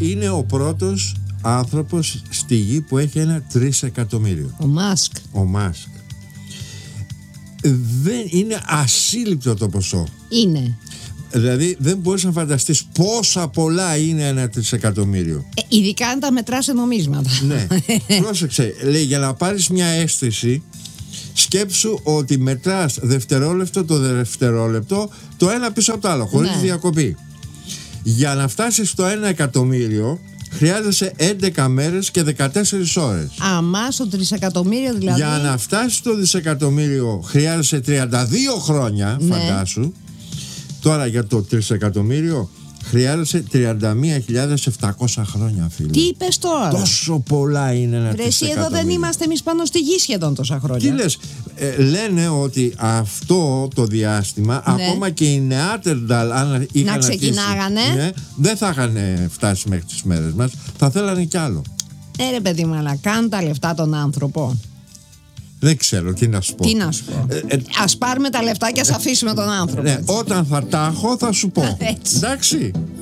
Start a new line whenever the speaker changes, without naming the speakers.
είναι ο πρώτος άνθρωπος στη γη που έχει ένα 3 εκατομμύριο.
Ο Μάσκ.
Δεν είναι ασύλληπτο το ποσό.
Είναι.
Δηλαδή δεν μπορείς να φανταστείς πόσα πολλά είναι ένα 3 εκατομμύριο.
Ειδικά αν τα μετράς σε νομίσματα.
Ναι. Πρόσεξε, λέει, για να πάρεις μια αίσθηση, σκέψου ότι μετράς δευτερόλεπτο το δευτερόλεπτο, το ένα πίσω από το άλλο, χωρίς διακοπή. Για να φτάσεις στο 1 εκατομμύριο χρειάζεσαι 11 μέρες και 14 ώρες.
Αμά στο τρισεκατομμύριο δηλαδή.
Για να φτάσεις στο δισεκατομμύριο χρειάζεσαι 32 χρόνια, φαντάσου. Τώρα για το τρισεκατομμύριο χρειάζεσαι 31.700 χρόνια, φίλε.
Τι είπες τώρα?
Τόσο πολλά είναι ένα τρισεκατομμύριο.
Εδώ δεν είμαστε εμείς πάνω στη γη σχεδόν τόσα χρόνια.
Τι λες, λένε ότι αυτό το διάστημα, ακόμα και οι Νεάτερνταλ, αν είχαν
να ξεκινάγανε,
δεν θα είχαν φτάσει μέχρι τις μέρες μας, θα θέλανε κι άλλο.
Ρε παιδί μου, αλλά κάνουν τα λεφτά τον άνθρωπο.
Δεν ξέρω τι να σου πω.
Τι να σου πω. Ας πάρουμε τα λεφτά και ας αφήσουμε τον άνθρωπο.
Ναι, όταν θα τα έχω θα σου πω. Εντάξει.